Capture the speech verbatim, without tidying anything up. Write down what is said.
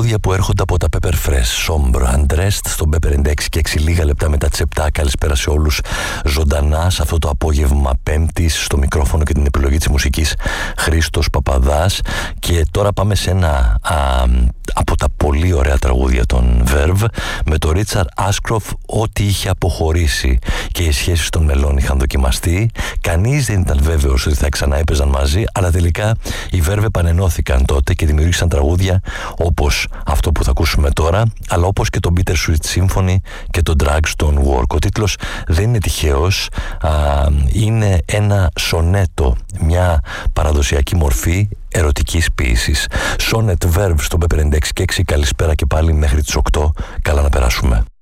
τραγούδια που έρχονται από τα Pepper Fresh. Sombre, Undressed στον Pepper ενενήντα έξι και έξι, λίγα λεπτά μετά τις επτά. Καλησπέρα σε όλους ζωντανά σε αυτό το απόγευμα Πέμπτης, στο μικρόφωνο και την επιλογή της μουσικής Χρήστος Παπαδάς. Και τώρα πάμε σε ένα α, από τα πολύ ωραία τραγούδια των Verve, με το Richard Ashcroft, ό,τι είχε αποχωρήσει και οι σχέσεις των μελών είχαν δοκιμαστεί. Κανείς δεν ήταν βέβαιος ότι θα ξανά έπαιζαν μαζί, αλλά τελικά οι Verve επανενώθηκαν τότε και δημιούργησαν τραγούδια όπως αυτό που θα ακούσουμε τώρα, αλλά όπως και το Bittersweet Symphony και το Dragstone Work. Ο τίτλος δεν είναι τυχαίος, α, είναι ένα σονέτο, μια παραδοσιακή μορφή ερωτικής ποίησης. Sonnet Verve στο Pepper ενενήντα έξι και έξι. Καλησπέρα και πάλι μέχρι τις οκτώ. Καλά να περάσουμε.